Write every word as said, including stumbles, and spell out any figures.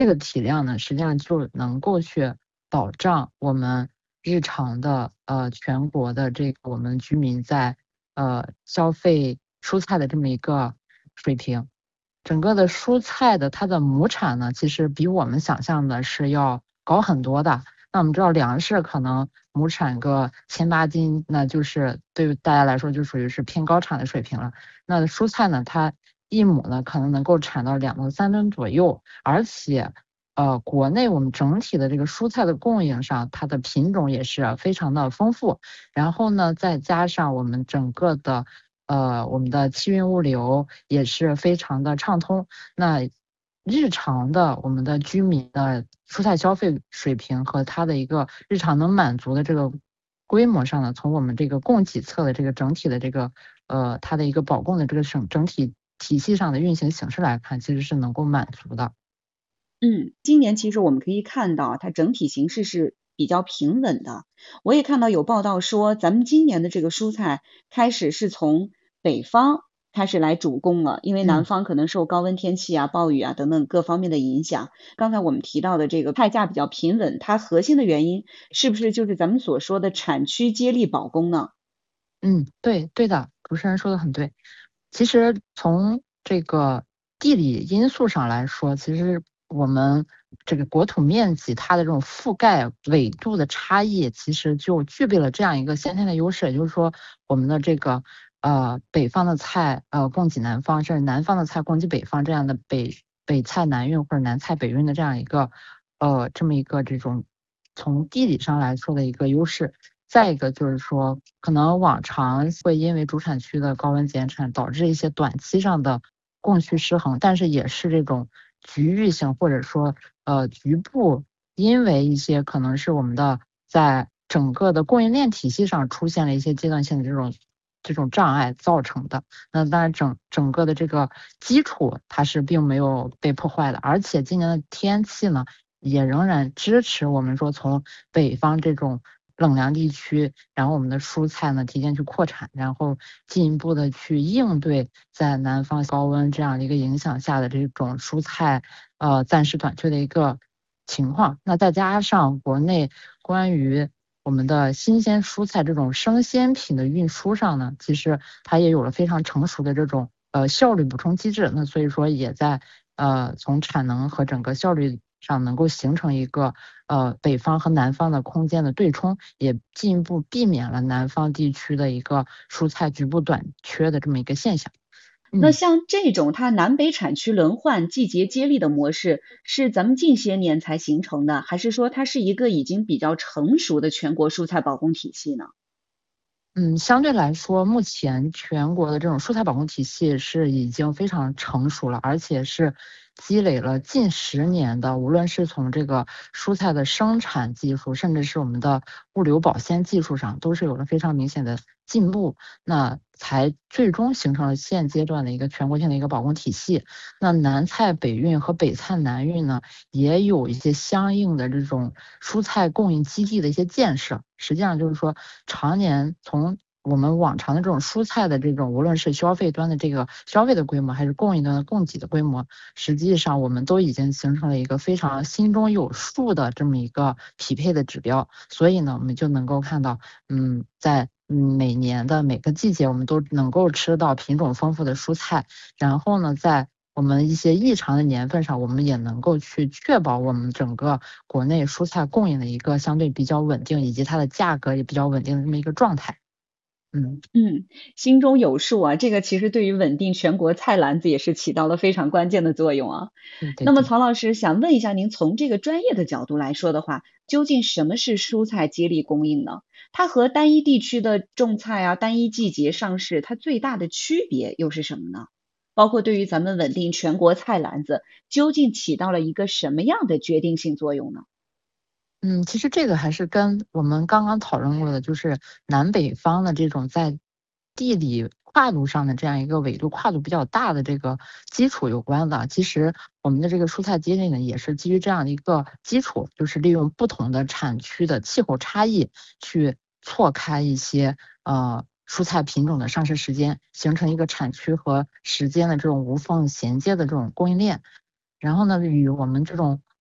这个体量呢，实际上就能够去保障我们日常的呃全国的这个我们居民在呃消费蔬菜的这么一个水平。整个的蔬菜的它的亩产呢，其实比我们想象的是要高很多的。那我们知道粮食可能亩产个千八斤，那就是对于大家来说就属于是偏高产的水平了。那蔬菜呢，它一亩呢可能能够产到两到三吨左右，而且呃国内我们整体的这个蔬菜的供应上，它的品种也是非常的丰富。然后呢，再加上我们整个的呃我们的气运物流也是非常的畅通。那日常的我们的居民的蔬菜消费水平和它的一个日常能满足的这个规模上呢，从我们这个供给侧的这个整体的这个呃它的一个保供的这个整整体体系上的运行形式来看，其实是能够满足的。 嗯，今年其实我们可以看到，它整体形势是比较平稳的。我也看到有报道说，咱们今年的这个蔬菜开始是从北方开始来主供了，因为南嗯。 方可能受高温天气啊、暴雨啊等等各方面的影响。刚才我们提到的这个菜价比较平稳，它核心的原因是不是就是咱们所说的产区接力保供呢？ 嗯，对对的，主持人说的很对。其实从这个地理因素上来说，其实我们这个国土面积它的这种覆盖纬度的差异，其实就具备了这样一个先天的优势，也就是说，我们的这个呃北方的菜呃供给南方，甚至南方的菜供给北方这样的北北菜南运或者南菜北运的这样一个呃这么一个这种从地理上来说的一个优势。再一个就是说，可能往常会因为主产区的高温减产，导致一些短期上的供需失衡，但是也是这种局域性或者说呃局部，因为一些可能是我们的在整个的供应链体系上出现了一些阶段性的这种这种障碍造成的。那当然整整个的这个基础它是并没有被破坏的，而且今年的天气呢，也仍然支持我们说从北方这种冷凉地区，然后我们的蔬菜呢提前去扩产，然后进一步的去应对在南方高温这样的一个影响下的这种蔬菜呃暂时短缺的一个情况。那再加上国内关于我们的新鲜蔬菜这种生鲜品的运输上呢，其实它也有了非常成熟的这种呃效率补充机制。那所以说也在呃从产能和整个效率上能够形成一个呃北方和南方的空间的对冲，也进一步避免了南方地区的一个蔬菜局部短缺的这么一个现象。嗯。 那像这种它南北产区轮换、季节接力的模式，是咱们近些年才形成的，还是说它是一个已经比较成熟的全国蔬菜保供体系呢？ 嗯，相对来说，目前全国的这种蔬菜保供体系是已经非常成熟了，而且是积累了近十年的，无论是从这个蔬菜的生产技术，甚至是我们的物流保鲜技术上，都是有了非常明显的进步，那才最终形成了现阶段的一个全国性的一个保供体系。那南菜北运和北菜南运呢，也有一些相应的这种蔬菜供应基地的一些建设。实际上就是说，常年从我们往常的这种蔬菜的这种，无论是消费端的这个消费的规模，还是供应端的供给的规模，实际上我们都已经形成了一个非常心中有数的这么一个匹配的指标。所以呢，我们就能够看到，嗯，在嗯每年的每个季节，我们都能够吃到品种丰富的蔬菜。然后呢，在我们一些异常的年份上，我们也能够去确保我们整个国内蔬菜供应的一个相对比较稳定，以及它的价格也比较稳定的这么一个状态。嗯。 嗯，心中有数啊，这个其实对于稳定全国菜篮子也是起到了非常关键的作用啊。那么对对对。 曹老师想问一下，您从这个专业的角度来说的话，究竟什么是蔬菜接力供应呢？它和单一地区的种菜啊、单一季节上市，它最大的区别又是什么呢？包括对于咱们稳定全国菜篮子，究竟起到了一个什么样的决定性作用呢？ 嗯，其实这个还是跟我们刚刚讨论过的，就是南北方的这种在地理跨度上的这样一个纬度跨度比较大的这个基础有关的。其实我们的这个蔬菜接力呢，也是基于这样的一个基础，就是利用不同的产区的气候差异，去错开一些呃蔬菜品种的上市时间，形成一个产区和时间的这种无缝衔接的这种供应链。 然后呢，与我们这种